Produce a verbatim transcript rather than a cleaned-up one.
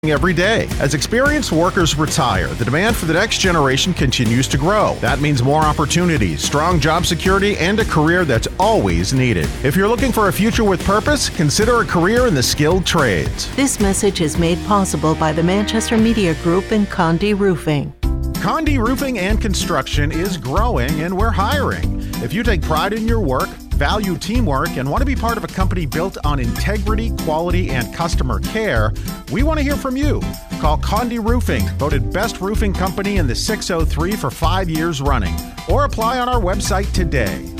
every day. As experienced workers retire, the demand for the next generation continues to grow. That means more opportunities, strong job security, and a career that's always needed. If you're looking for a future with purpose, consider a career in the skilled trades. This message is made possible by the Manchester Media Group and Condé Roofing. Condé Roofing and Construction is growing, and we're hiring. If you take pride in your work, value teamwork, and want to be part of a company built on integrity, quality, and customer care, we want to hear from you. Call Condé Roofing, voted best roofing company in the six oh three for five years running, or apply on our website today.